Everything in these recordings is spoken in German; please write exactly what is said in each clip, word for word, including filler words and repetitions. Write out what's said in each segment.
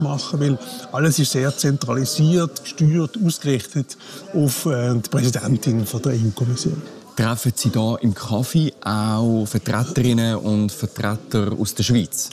machen, weil alles ist sehr zentralisiert, gesteuert, ausgerichtet auf äh, die Präsidentin von der E U-Kommission. Treffen Sie da im Kaffee auch Vertreterinnen und Vertreter aus der Schweiz?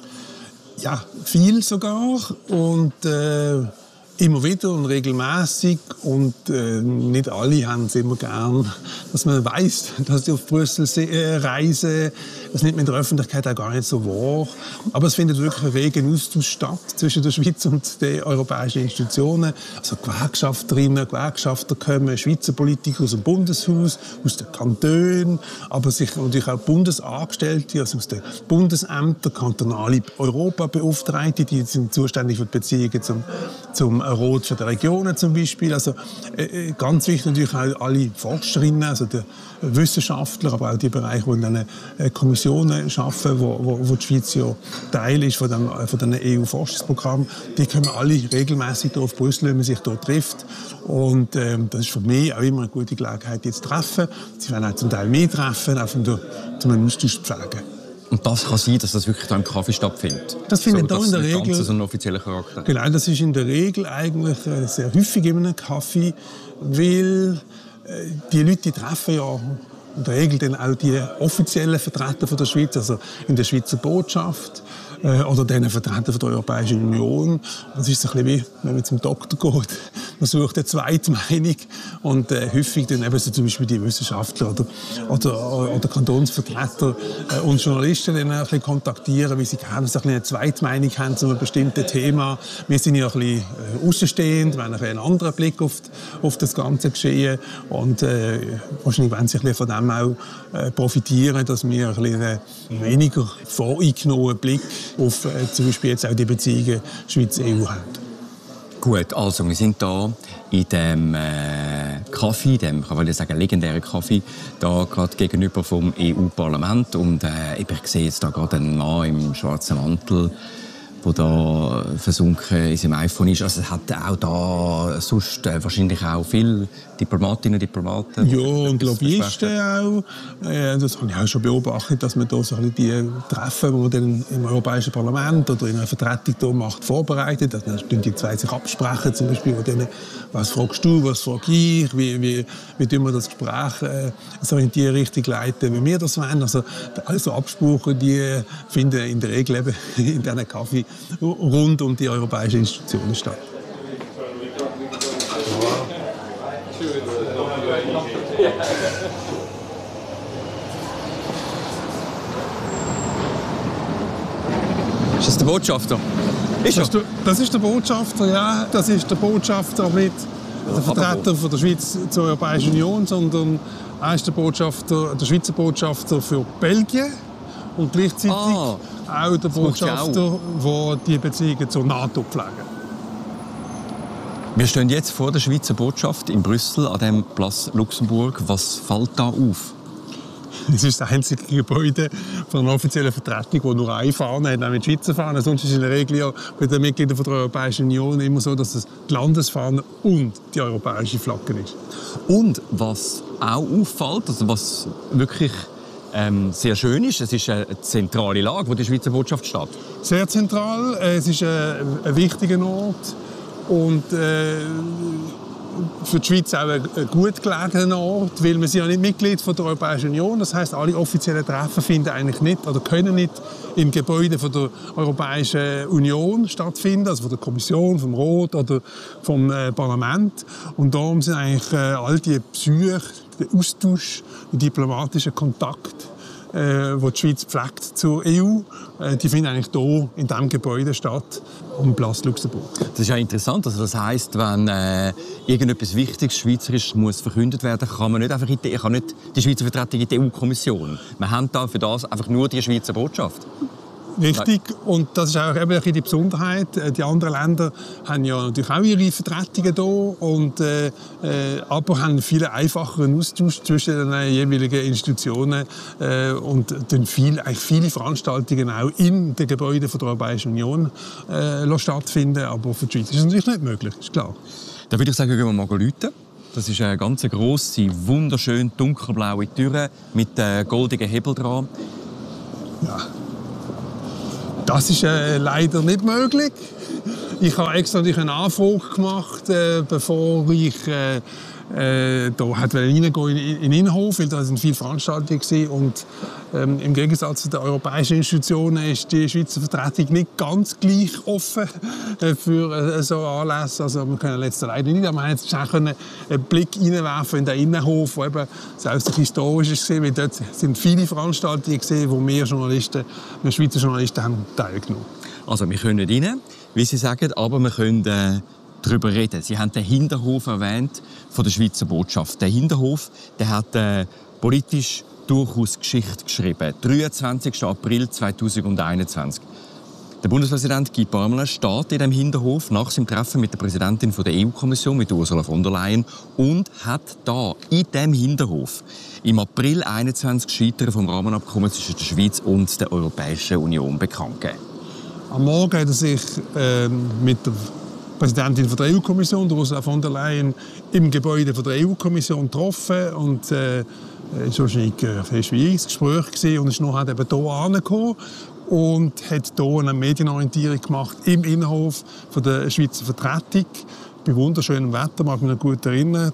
Ja, viel sogar und äh, immer wieder und regelmäßig und äh, nicht alle haben es immer gern, dass man weiß, dass sie auf Brüssel äh, reisen. Das nimmt man in der Öffentlichkeit auch gar nicht so wahr. Aber es findet wirklich ein reger Austausch statt zwischen der Schweiz und den europäischen Institutionen. Also Gewerkschafterinnen, Gewerkschafter kommen, Schweizer Politiker aus dem Bundeshaus, aus den Kantonen, aber sich natürlich auch Bundesangestellte, also aus den Bundesämtern, kantonale Europabeauftragte, die sind zuständig für die Beziehungen zum, zum Rat für die Regionen zum Beispiel. Also, äh, ganz wichtig natürlich auch alle Forscherinnen, also die Wissenschaftler, aber auch die Bereiche, die in diesen äh, Kommissionen arbeiten, wo, wo, wo die Schweiz ja Teil ist von dem, von dem E U-Forschungsprogramm. Die kommen alle regelmäßig hier auf Brüssel, wenn man sich dort trifft. Und äh, das ist für mich auch immer eine gute Gelegenheit, jetzt zu treffen. Sie werden auch zum Teil mehr treffen, auch um einen Austausch zu pflegen. Und das kann sein, dass das wirklich da im Kaffee stattfindet? Das findet so, da in der Regel so einen offiziellen Charakter. Genau, das ist in der Regel eigentlich sehr häufig in einem Kaffee, weil äh, die Leute die treffen ja in der Regel dann auch die offiziellen Vertreter von der Schweiz, also in der Schweizer Botschaft äh, oder den Vertreter von der Europäischen Union. Das ist so ein bisschen wie, wenn man zum Doktor geht. Man sucht eine Zweitmeinung und äh, häufig dann eben so zum Beispiel die Wissenschaftler oder, oder, oder Kantonsvertreter äh, und Journalisten dann ein bisschen kontaktieren, wie sie gerne so ein bisschen eine Zweitmeinung haben zu einem bestimmten Thema. Wir sind ja ein bisschen äh, außenstehend, wir haben ein einen anderen Blick auf, auf das ganze Geschehen und äh, wahrscheinlich wollen sie ein bisschen von dem auch äh, profitieren, dass wir ein bisschen einen weniger voreingenommenen Blick auf äh, zum Beispiel jetzt auch die Beziehungen Schweiz-E U haben. Gut, also wir sind hier in dem äh, Kaffee, dem, kann man sagen, legendären Kaffee, da gerade gegenüber vom E U-Parlament. Und äh, ich sehe jetzt da gerade einen Mann im schwarzen Mantel, der da versunken in seinem iPhone ist. Also es hat auch da sonst äh, wahrscheinlich auch viele Diplomatinnen und Diplomaten. Ja, und Lobbyisten auch. Äh, das habe ich auch schon beobachtet, dass man da so ein bisschen die Treffen, die man dann im Europäischen Parlament oder in einer Vertretung da macht, vorbereitet. Also, dann die zwei sich absprechen, zum Beispiel, denen, was fragst du, was frage ich, wie, wie, wie tun wir das Gespräch äh, so in die Richtung leiten, wie wir das wollen. Also alle so Absprachen, die finden in der Regel eben in diesen Kaffee rund um die europäischen Institutionen statt. Ist das der Botschafter? Ist das, ist der, das ist der Botschafter, ja. Das ist der Botschafter mit der Vertreter von der Schweiz zur Europäischen Union, sondern er ist der Botschafter, der Schweizer Botschafter für Belgien und gleichzeitig ah, auch der Botschafter, der die Beziehungen zur NATO pflegt. Wir stehen jetzt vor der Schweizer Botschaft in Brüssel an dem Place Luxemburg. Was fällt da auf? Es ist das einzige Gebäude von einer offiziellen Vertretung, das nur eine Fahne hat, nämlich die Schweizer Fahne. Sonst ist in der Regel ja bei den Mitgliedern der Europäischen Union immer so, dass es die Landesfahne und die europäische Flagge ist. Und was auch auffällt, also was wirklich ähm, sehr schön ist, es ist eine zentrale Lage, wo die Schweizer Botschaft steht. Sehr zentral. Es ist ein, ein wichtiger Ort. Und äh, für die Schweiz auch ein gut gelegener Ort, weil wir sind ja nicht Mitglied von der Europäischen Union. Das heisst, alle offiziellen Treffen finden eigentlich nicht oder können nicht im Gebäude von der Europäischen Union stattfinden, also von der Kommission, vom Rat oder vom äh, Parlament. Und darum sind eigentlich äh, all die Besuche, der Austausch, der diplomatische Kontakt, äh, die die Schweiz pflegt zur E U, äh, die finden eigentlich hier in diesem Gebäude statt, am Place Luxemburg. Das ist ja interessant. Also das heisst, wenn äh, irgendetwas Wichtiges Schweizerisch muss verkündet werden, kann man nicht einfach in die, kann nicht die Schweizer Vertretung in die E U-Kommission. Wir haben da für das einfach nur die Schweizer Botschaft. Richtig, und das ist auch eben die Besonderheit. Die anderen Länder haben ja natürlich auch ihre Vertretungen hier, und, äh, aber haben einen viel einfacheren Austausch zwischen den jeweiligen Institutionen äh, und dann viel, eigentlich viele Veranstaltungen auch in den Gebäuden der Europäischen Union äh, stattfinden. Aber für die Schweiz ist das natürlich nicht möglich, ist klar. Da würde ich sagen, gehen wir mal läuten. Das ist eine ganz grosse, wunderschön dunkelblaue Tür mit äh, goldigen Hebel dran. Ja. Das ist äh, leider nicht möglich. Ich habe extra natürlich eine Anfrage gemacht, äh, bevor ich äh, äh, da reingehen in, in den Innenhof, weil da sind viele Veranstaltungen gewesen. Und ähm, im Gegensatz zu den europäischen Institutionen ist die Schweizer Vertretung nicht ganz gleich offen äh, für äh, so Anlässe. Also wir können letzte leider nicht, aber wir haben jetzt auch einen Blick hineinwerfen in den Innenhof, der eben selbst historisch ist, weil dort sind viele Veranstaltungen gesehen, wo wir Journalisten, wir Schweizer Journalisten haben teilgenommen. Also wir können nicht rein, wie Sie sagen, aber wir können äh, darüber reden. Sie haben den Hinterhof erwähnt von der Schweizer Botschaft. Der Hinterhof, der hat äh, politisch durchaus Geschichte geschrieben. dreiundzwanzigsten April zweitausendeinundzwanzig. Der Bundespräsident Guy Parmelin steht in dem Hinterhof nach seinem Treffen mit der Präsidentin der E U-Kommission, mit Ursula von der Leyen, und hat da in dem Hinterhof im April einundzwanzig Scheitern vom Rahmenabkommen zwischen der Schweiz und der Europäischen Union bekannt gegeben. Am Morgen hat er sich äh, mit der Präsidentin der E U-Kommission, Ursula von der Leyen, im Gebäude der E U-Kommission getroffen. Und äh, es war wahrscheinlich ein schwieriges Gespräch gewesen. Und ist noch eben hier angekommen und hat hier eine Medienorientierung gemacht im Innenhof von der Schweizer Vertretung. Bei wunderschönem Wetter, mag mich noch gut erinnern.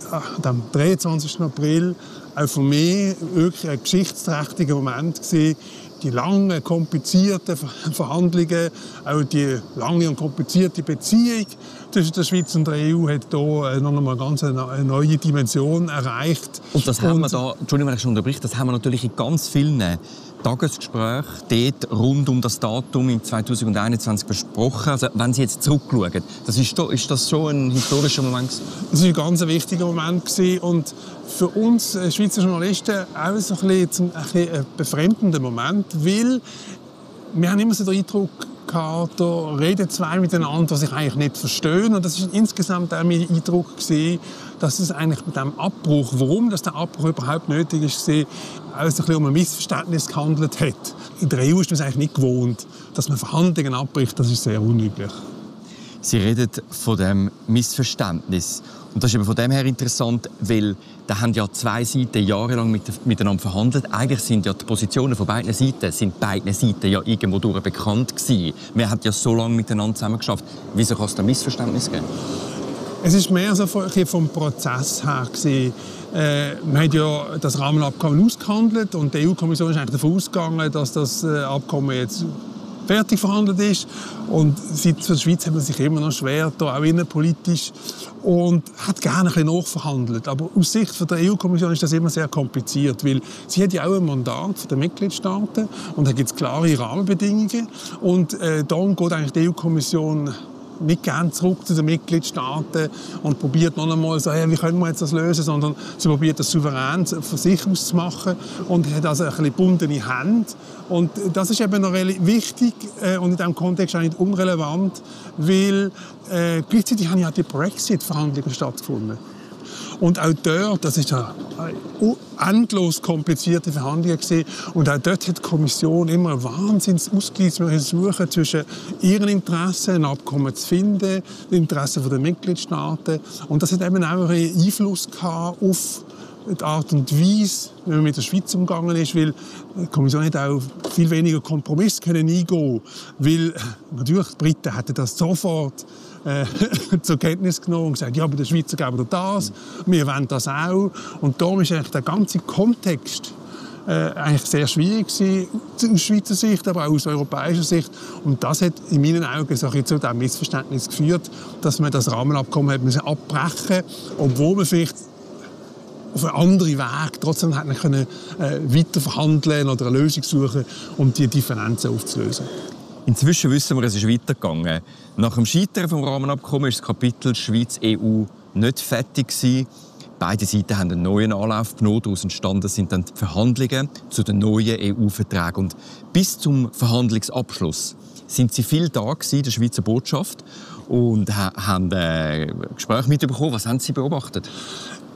Am dreiundzwanzigsten April auch für mich wirklich ein geschichtsträchtiger Moment gewesen. Die langen, komplizierten Verhandlungen, auch die lange und komplizierte Beziehung zwischen der Schweiz und der E U hat hier noch einmal ganz eine neue Dimension erreicht. Und das haben wir da, Entschuldigung, wenn ich schon unterbreche, das haben wir natürlich in ganz vielen Tagesgesprächen dort rund um das Datum im zweitausendeinundzwanzig besprochen. Also wenn Sie jetzt zurückschauen, das ist, ist das schon ein historischer Moment? Das war ein ganz wichtiger Moment gewesen und für uns Schweizer Journalisten auch so ein bisschen ein befremdender Moment, weil wir haben immer so den Eindruck gehabt, da reden zwei miteinander, die sich eigentlich nicht verstehen. Und das ist insgesamt auch mein Eindruck gewesen, dass es eigentlich mit dem Abbruch, warum das der Abbruch überhaupt nötig ist, auch ein bisschen um ein Missverständnis gehandelt hat. In der E U ist man es eigentlich nicht gewohnt, dass man Verhandlungen abbricht. Das ist sehr unüblich. Sie reden von dem Missverständnis. Und das ist eben von dem her interessant, weil da haben ja zwei Seiten jahrelang mit, miteinander verhandelt. Eigentlich sind ja die Positionen von beiden Seiten, sind beiden Seiten ja irgendwo durch bekannt gewesen. Wir haben ja so lange miteinander zusammen geschafft. Wieso kann es da Missverständnis geben? Es ist mehr so vom Prozess her gewesen. Äh, man hat ja das Rahmenabkommen ausgehandelt und die E U-Kommission ist eigentlich davon ausgegangen, dass das Abkommen jetzt fertig verhandelt ist. Und seitens der Schweiz hat man sich immer noch schwer, da auch innenpolitisch, und hat gerne ein bisschen nachverhandelt. Aber aus Sicht der E U-Kommission ist das immer sehr kompliziert, weil sie hat ja auch ein Mandat der Mitgliedstaaten und da gibt es klare Rahmenbedingungen. Und äh, dann geht eigentlich die E U-Kommission nicht gerne zurück zu den Mitgliedstaaten und probiert noch einmal so, hey, wie können wir jetzt das lösen, sondern sie probiert das souverän von sich aus zu machen und hat also ein bisschen gebundene Hände. Und das ist eben noch wichtig äh, und in diesem Kontext auch nicht unrelevant, weil äh, gleichzeitig haben ja die Brexit-Verhandlungen stattgefunden. Und auch dort, das ist eine endlos komplizierte Verhandlung gewesen. Und auch dort hat die Kommission immer einen Wahnsinnsausgleich suchen zwischen ihren Interessen, ein Abkommen zu finden, den Interessen der Mitgliedstaaten. Und das hat eben auch einen Einfluss gehabt auf die Art und Weise, wie man mit der Schweiz umgegangen ist, weil die Kommission hat auch viel weniger Kompromisse können eingehen, weil natürlich die Briten hätten das sofort äh, zur Kenntnis genommen und gesagt, ja, aber der Schweizer geben das, wir wollen das auch. Und darum ist eigentlich der ganze Kontext äh, eigentlich sehr schwierig gewesen, aus Schweizer Sicht, aber auch aus europäischer Sicht. Und das hat in meinen Augen so zu diesem Missverständnis geführt, dass man das Rahmenabkommen hat müssen abbrechen, obwohl man vielleicht auf einen anderen Weg trotzdem hat man können, äh, weiter verhandeln oder eine Lösung suchen, um die Differenzen aufzulösen. Inzwischen wissen wir, es ist weitergegangen. Nach dem Scheitern des Rahmenabkommens ist das Kapitel Schweiz-E U nicht fertig gewesen. Beide Seiten haben einen neuen Anlauf genommen. Daraus entstanden sind dann die Verhandlungen zu den neuen E U-Verträgen. Und bis zum Verhandlungsabschluss sind sie viel da gewesen, der Schweizer Botschaft, und haben äh, Gespräche mitbekommen. Was haben Sie beobachtet?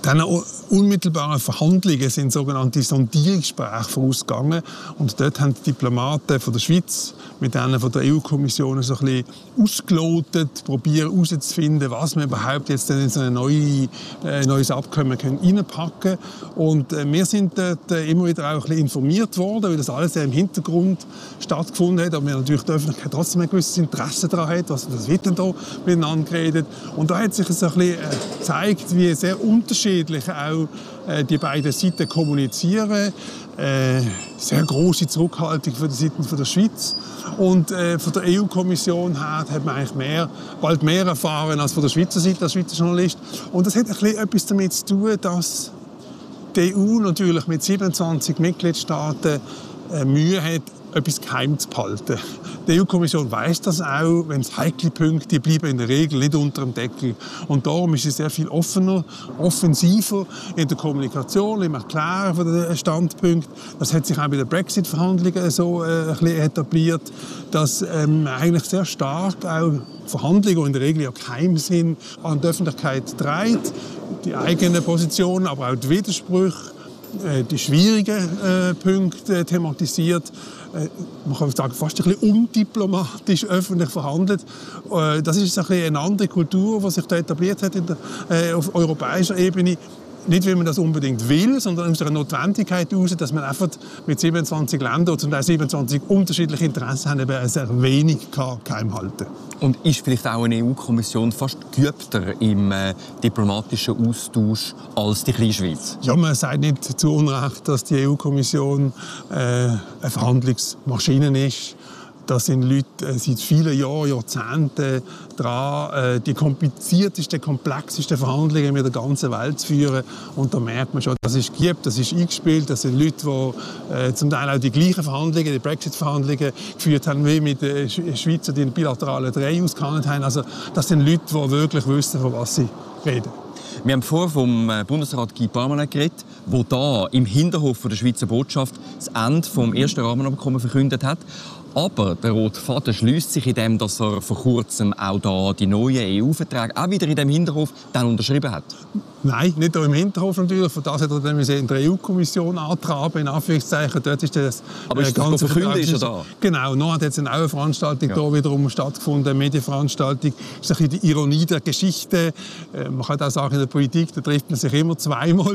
Diesen unmittelbaren Verhandlungen sind sogenannte Sondierungsgespräche vorausgegangen. Und dort haben die Diplomaten von der Schweiz mit denen von der E U-Kommission so ein bisschen ausgelotet, probieren herauszufinden, was wir überhaupt jetzt in so ein neue, äh, neues Abkommen können reinpacken können. Und äh, wir sind dort äh, immer wieder auch ein bisschen informiert worden, weil das alles im Hintergrund stattgefunden hat. Aber wir natürlich die Öffentlichkeit trotzdem ein gewisses Interesse daran hat, was, was wird denn da miteinander geredet. Und da hat sich so ein bisschen äh, gezeigt, wie sehr unterschiedlich auch äh, die beiden Seiten kommunizieren. Äh, sehr große Zurückhaltung von der Seite von der Schweiz. Und äh, von der E U-Kommission her hat man eigentlich mehr, bald mehr erfahren als von der Schweizer Seite als Schweizer Journalist. Und das hat ein bisschen etwas damit zu tun, dass die E U natürlich mit siebenundzwanzig Mitgliedstaaten äh, Mühe hat, etwas geheim zu behalten. Die E U-Kommission weiss das auch, wenn es heikle Punkte, die bleiben in der Regel nicht unter dem Deckel. Und darum ist sie sehr viel offener, offensiver in der Kommunikation, im Erklären von den Standpunkten. Das hat sich auch bei den Brexit-Verhandlungen so äh, ein bisschen etabliert, dass ähm, eigentlich sehr stark auch Verhandlungen, die in der Regel ja geheim sind, an die Öffentlichkeit trägt, die eigenen Positionen, aber auch die Widersprüche, die schwierigen äh, Punkte thematisiert. Äh, man kann sagen, fast ein bisschen undiplomatisch öffentlich verhandelt. Äh, das ist ein bisschen eine andere Kultur, die sich da etabliert hat in der, äh, auf europäischer Ebene. Nicht, weil man das unbedingt will, sondern aus einer Notwendigkeit heraus, dass man einfach mit siebenundzwanzig Ländern, zum Teil siebenundzwanzig unterschiedliche Interessen haben, eben sehr wenig geheim halten. Und ist vielleicht auch eine E U-Kommission fast geübter im äh, diplomatischen Austausch als die kleine Schweiz? Ja, man sagt nicht zu Unrecht, dass die E U-Kommission äh, eine Verhandlungsmaschine ist. Da sind Leute äh, seit vielen Jahren, Jahrzehnten dran, äh, die kompliziertesten, komplexesten Verhandlungen mit der ganzen Welt zu führen. Und da merkt man schon, das ist geübt, das ist eingespielt. Das sind Leute, die äh, zum Teil auch die gleichen Verhandlungen, die Brexit-Verhandlungen geführt haben, wie mit den Schweizer, die bilateralen drei ausgehandelt haben. Also das sind Leute, die wirklich wissen, von was sie reden. Wir haben vorher vom Bundesrat Guy Parmelin geredet, der da im Hinterhof der Schweizer Botschaft das Ende des ersten Rahmenabkommens verkündet hat. Aber der rote Faden schließt sich in dem, dass er vor kurzem auch da die neuen E U-Verträge auch wieder in dem Hinterhof dann unterschrieben hat. Nein, nicht hier im Hinterhof natürlich. Für das hat er dann in der E U-Kommission antraben, in Anführungszeichen. Dort ist das Aber ist das ganze verkündet, ist er da? Genau, noch hat jetzt eine neue Veranstaltung ja. da wiederum stattgefunden, eine Medienveranstaltung. Das ist ein bisschen die Ironie der Geschichte. Man kann auch sagen, in der Politik, da trifft man sich immer zweimal.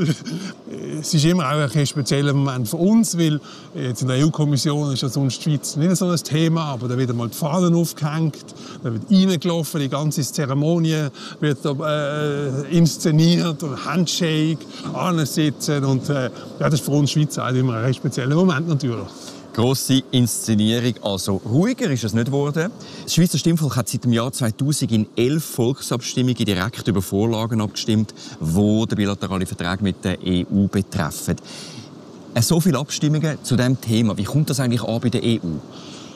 Es ist immer auch ein spezieller Moment für uns, weil jetzt in der E U-Kommission ist ja sonst die Schweiz nicht so ein Thema, aber da wird einmal die Fahnen aufgehängt, da wird reingelaufen, die ganze Zeremonie wird da, äh, inszeniert und Handshake, ansitzen und äh, ja, das ist für uns Schweizer auch immer ein recht spezieller Moment natürlich. Grosse Inszenierung, also ruhiger ist es nicht geworden. Das Schweizer Stimmvolk hat seit dem Jahr zweitausend in elf Volksabstimmungen direkt über Vorlagen abgestimmt, die den bilateralen Vertrag mit der E U betreffen. So viele Abstimmungen zu diesem Thema. Wie kommt das eigentlich an bei der E U?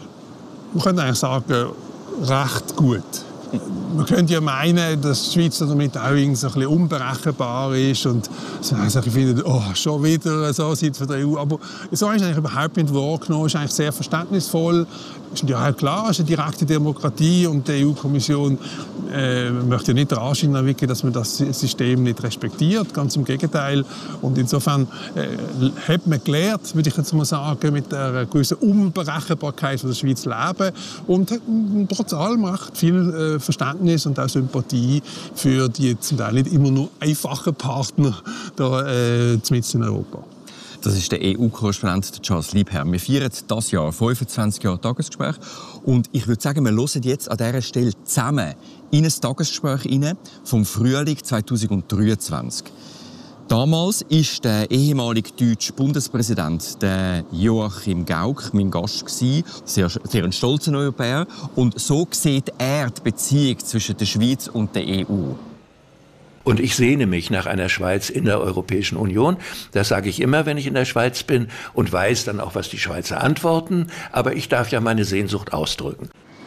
Man könnte eigentlich sagen, recht gut. Man könnte ja meinen, dass die Schweiz damit auch ein bisschen unberechenbar ist und so findet, oh, schon wieder so seit von der E U. Aber so ist eigentlich überhaupt nicht wahrgenommen, ist eigentlich sehr verständnisvoll. Ist ja auch klar, es ist eine direkte Demokratie und die E U-Kommission äh, möchte nicht den Anschein erwecken, dass man das System nicht respektiert. Ganz im Gegenteil. Und insofern äh, hat man gelernt, würde ich jetzt mal sagen, mit der gewissen Unberechenbarkeit von der Schweiz leben und hat trotz allem recht viel äh, Verständnis und auch Sympathie für die zum Teil nicht immer nur einfachen Partner da, äh, mitten in Europa. Das ist der E U-Korrespondent Charles Liebherr. Wir feiern dieses Jahr fünfundzwanzig Jahre Tagesgespräch. Und ich würde sagen, wir hören jetzt an dieser Stelle zusammen in ein Tagesgespräch rein vom Frühling zweitausenddreiundzwanzig. Damals war der ehemalige deutsche Bundespräsident der Joachim Gauck mein Gast, sehr, sehr ein stolzer Europäer. Und so sieht er die Beziehung zwischen der Schweiz und der E U. Und ich sehne mich nach einer Schweiz in der Europäischen Union. Das sage ich immer, wenn ich in der Schweiz bin und weiß dann auch, was die Schweizer antworten. Aber ich darf ja meine Sehnsucht ausdrücken.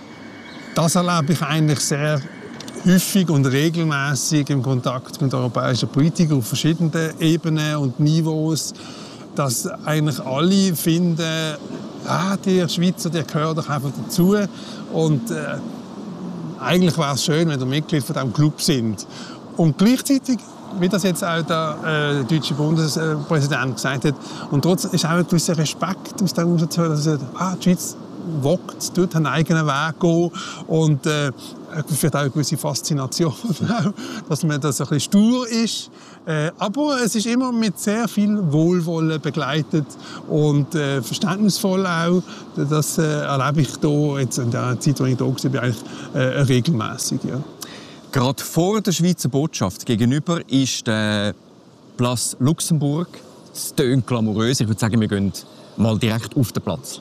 Das erlebe ich eigentlich sehr häufig und regelmäßig im Kontakt mit europäischen Politikern auf verschiedenen Ebenen und Niveaus, dass eigentlich alle finden, ah, die Schweizer, die gehören doch einfach dazu. Und äh, eigentlich wäre es schön, wenn wir Mitglied von diesem Club sind. Und gleichzeitig wie das jetzt auch der äh, deutsche Bundespräsident gesagt hat. Und trotzdem ist auch ein gewisser Respekt aus dem herauszuhören, dass er sagt, ah, die Schweiz wagt, dort einen eigenen Weg gehen und äh, vielleicht auch eine gewisse Faszination, dass man da so ein bisschen stur ist. Äh, aber es ist immer mit sehr viel Wohlwollen begleitet und äh, verständnisvoll auch. Das äh, erlebe ich hier jetzt in der Zeit, wo ich hier war, eigentlich äh, regelmässig. Ja. Gerade vor der Schweizer Botschaft gegenüber ist der Place Luxemburg. Es tönt glamourös. Ich würde sagen, wir gehen mal direkt auf den Platz.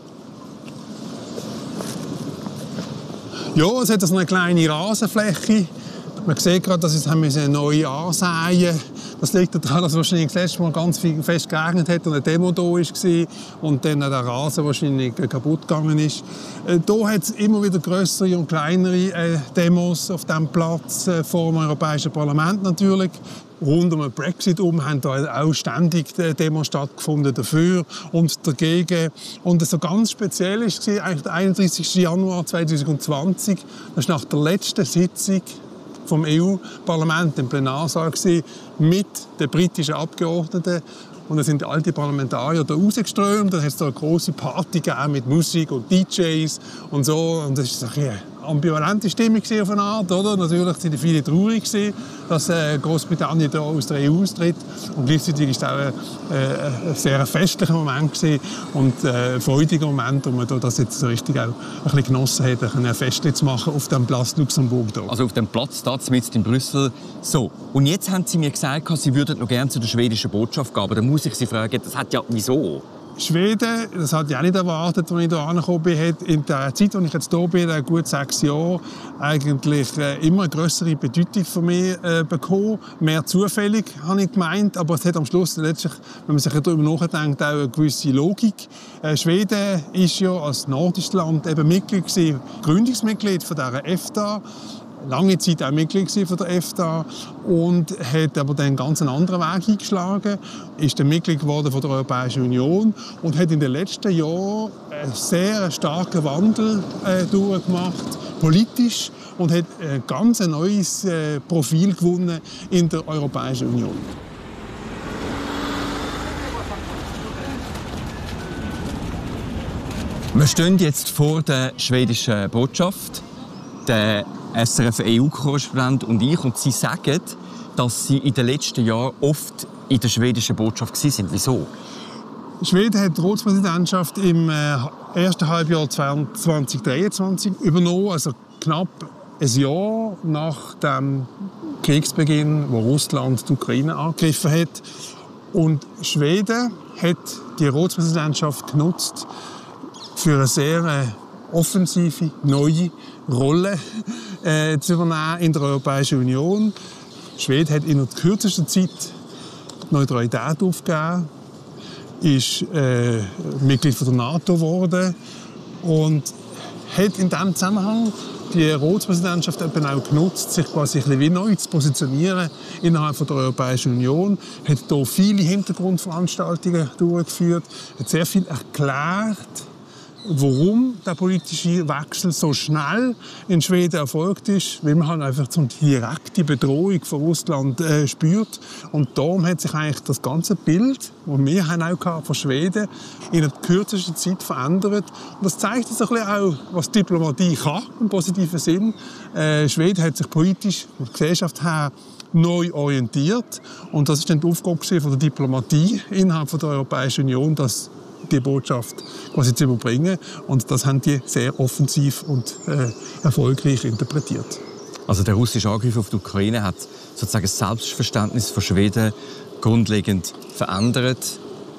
Ja, es hat also eine kleine Rasenfläche. Man sieht gerade, dass es eine neue ansäen. Das liegt daran, dass wahrscheinlich das letzte Mal ganz viel fest geregnet hat und eine Demo da war und dann der Rasen wahrscheinlich kaputt gegangen ist. Hier hat es immer wieder grössere und kleinere Demos auf diesem Platz, vor dem Europäischen Parlament natürlich. Rund um den Brexit herum haben da auch ständig Demos stattgefunden dafür und dagegen. Und so ganz speziell war eigentlich der einunddreißigsten Januar zweitausendzwanzig. Das war nach der letzten Sitzung vom E U-Parlament im Plenarsaal mit den britischen Abgeordneten. Und dann sind all die Parlamentarier da rausgeströmt. Dann hat es da eine grosse Party gegeben mit Musik und D Js und so. Und das war eine ambivalente Stimmung auf eine Art. Oder? Natürlich waren viele traurig, dass äh, Großbritannien da aus der E U austritt. Und gleichzeitig war es auch äh, ein sehr festlicher Moment und äh, ein freudiger Moment, wo man da das jetzt so richtig auch ein bisschen genossen hat, ein Fest zu machen auf dem Platz Luxemburg. Da. Also auf dem Platz da mitten in Brüssel. So, und jetzt haben Sie mir gesagt, Sie würden noch gerne zu der schwedischen Botschaft gehen. Aber da muss ich Sie fragen, das hat ja wieso? Schweden, das hatte ich auch nicht erwartet, als ich hier angekommen bin, hat in der Zeit, als ich jetzt hier bin, in gut sechs Jahren, eigentlich äh, immer eine grössere Bedeutung für mich äh, bekommen. Mehr zufällig, habe ich gemeint, aber es hat am Schluss letztlich, wenn man sich darüber nachdenkt, auch eine gewisse Logik. Äh, Schweden ist ja als nordisches Land eben Mitglied gewesen, Gründungsmitglied von der EFTA. Lange Zeit auch Mitglied von der EFTA und hat aber dann einen ganz anderen Weg eingeschlagen, ist dann Mitglied geworden von der Europäischen Union und hat in den letzten Jahren einen sehr starken Wandel äh, durchgemacht, politisch, und hat ein ganz neues äh, Profil gewonnen in der Europäischen Union. Wir stehen jetzt vor der schwedischen Botschaft. Der S R F-E U-Korrespondent und ich, und Sie sagen, dass Sie in den letzten Jahren oft in der schwedischen Botschaft waren. Wieso? Schweden hat die Ratspräsidentschaft im ersten Halbjahr zweitausenddreiundzwanzig übernommen, also knapp ein Jahr nach dem Kriegsbeginn, wo Russland die Ukraine angegriffen hat. Und Schweden hat die Ratspräsidentschaft genutzt für eine sehr offensive, neue Rolle äh, zu übernehmen in der Europäischen Union. Schweden hat in der kürzesten Zeit die Neutralität aufgegeben, ist äh, Mitglied von der NATO geworden und hat in diesem Zusammenhang die Ratspräsidentschaft eben auch genutzt, sich quasi ein bisschen wie neu zu positionieren innerhalb der Europäischen Union. Hat hier viele Hintergrundveranstaltungen durchgeführt, hat sehr viel erklärt, warum der politische Wechsel so schnell in Schweden erfolgt ist, weil man halt einfach so eine direkte Bedrohung von Russland äh, spürt. Und darum hat sich eigentlich das ganze Bild, das wir haben auch von Schweden, in der kürzesten Zeit verändert. Und das zeigt uns ein bisschen auch, was Diplomatie kann, im positiven Sinn. Äh, Schweden hat sich politisch von der Gesellschaft her neu orientiert. Und das ist dann die Aufgabe von der Diplomatie innerhalb der Europäischen Union, dass die Botschaft quasi zu überbringen. Und das haben die sehr offensiv und äh, erfolgreich interpretiert. Also der russische Angriff auf die Ukraine hat sozusagen das Selbstverständnis von Schweden grundlegend verändert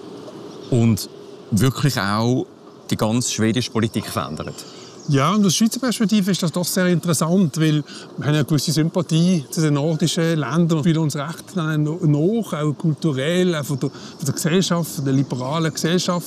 und wirklich auch die ganze schwedische Politik verändert. Ja, und aus Schweizer Perspektive ist das doch sehr interessant, weil wir haben eine gewisse Sympathie zu den nordischen Ländern, fühlen uns recht nach, auch kulturell, auch von der, von der Gesellschaft, von der liberalen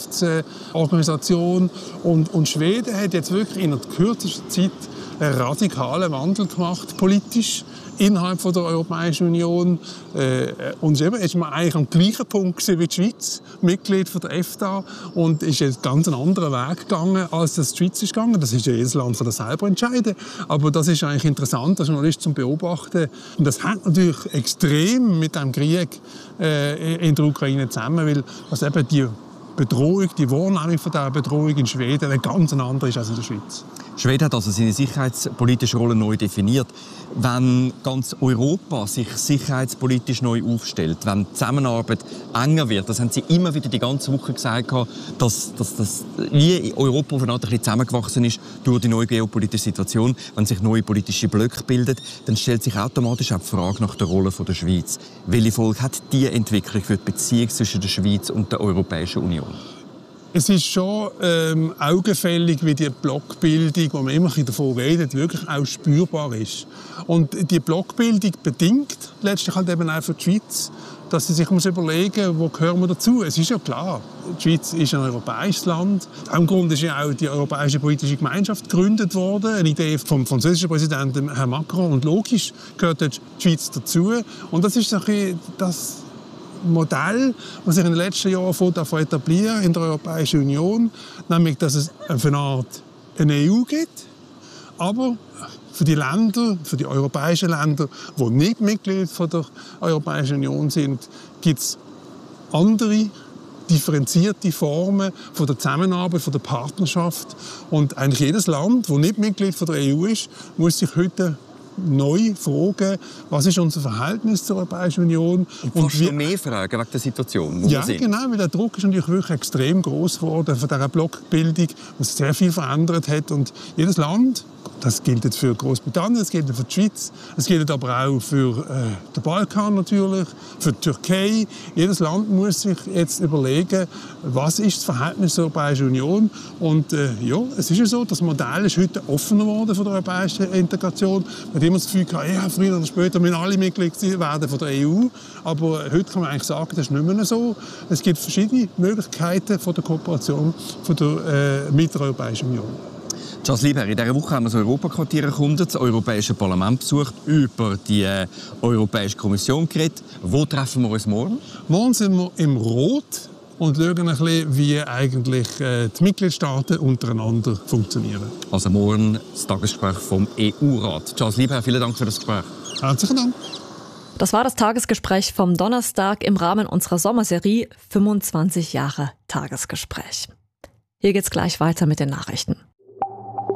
Gesellschaftsorganisation. Und, und Schweden hat jetzt wirklich in der kürzesten Zeit einen radikalen Wandel gemacht, politisch, innerhalb von der Europäischen Union. Äh, und eben ist man eigentlich am gleichen Punkt wie die Schweiz, Mitglied von der EFTA, und ist jetzt ganz einen anderen Weg gegangen, als das die Schweiz ist gegangen. Das ist ja jedes Land von selber entscheiden. Aber das ist eigentlich interessant, als Journalist zu beobachten. Und das hängt natürlich extrem mit dem Krieg äh, in der Ukraine zusammen, weil was eben die Bedrohung, die Wahrnehmung von dieser Bedrohung in Schweden eine ganz andere ist als in der Schweiz. Schweden hat also seine sicherheitspolitische Rolle neu definiert. Wenn ganz Europa sich sicherheitspolitisch neu aufstellt, wenn die Zusammenarbeit enger wird, das haben Sie immer wieder die ganze Woche gesagt, dass, dass, dass wie Europa aufeinander ein bisschen zusammengewachsen ist durch die neue geopolitische Situation. Wenn sich neue politische Blöcke bilden, dann stellt sich automatisch auch die Frage nach der Rolle der Schweiz. Welche Folge hat diese Entwicklung für die Beziehung zwischen der Schweiz und der Europäischen Union? Es ist schon ähm, augenfällig, wie die Blockbildung, wo man immer davon redet, wirklich auch spürbar ist. Und die Blockbildung bedingt letztlich halt eben auch für die Schweiz, dass sie sich muss überlegen, wo gehören wir dazu. Es ist ja klar, die Schweiz ist ein europäisches Land. Aus diesem Grund ist ja auch die Europäische Politische Gemeinschaft gegründet worden. Eine Idee vom französischen Präsidenten Herrn Macron. Und logisch gehört die Schweiz dazu. Und das ist ein bisschen das Modell, das sich in den letzten Jahren etablieren in der Europäischen Union, nämlich, dass es eine Art eine E U gibt, aber für die Länder, für die europäischen Länder, die nicht Mitglied von der Europäischen Union sind, gibt es andere differenzierte Formen von der Zusammenarbeit, von der Partnerschaft. Und eigentlich jedes Land, das nicht Mitglied von der E U ist, muss sich heute neu fragen, was ist unser Verhältnis zur Europäischen Union. Und, und fast noch mehr Fragen wegen der Situation, wo ja, wir sind. Genau, weil der Druck ist natürlich wirklich extrem groß geworden von dieser Blockbildung, was sehr viel verändert hat. Und jedes Land, das gilt jetzt für Großbritannien, das gilt für die Schweiz, es gilt aber auch für äh, den Balkan natürlich, für die Türkei. Jedes Land muss sich jetzt überlegen, was ist das Verhältnis zur Europäischen Union. Und äh, ja, es ist ja so, das Modell ist heute offener geworden von der europäischen Integration. Man hat immer das Gefühl gehabt, ja, früher oder später müssen alle Mitglied werden von der E U. Aber heute kann man eigentlich sagen, das ist nicht mehr so. Es gibt verschiedene Möglichkeiten von der Kooperation von der, äh, mit der Europäischen Union. Charles Lieber, in dieser Woche haben wir das Europaquartier erkundet, das Europäische Parlament besucht, über die äh, Europäische Kommission geredet. Wo treffen wir uns morgen? Morgen sind wir im Rot und schauen ein bisschen, wie eigentlich äh, die Mitgliedstaaten untereinander funktionieren. Also morgen das Tagesgespräch vom E U-Rat. Charles Lieber, vielen Dank für das Gespräch. Herzlichen Dank. Das war das Tagesgespräch vom Donnerstag im Rahmen unserer Sommerserie fünfundzwanzig Jahre Tagesgespräch. Hier geht's gleich weiter mit den Nachrichten.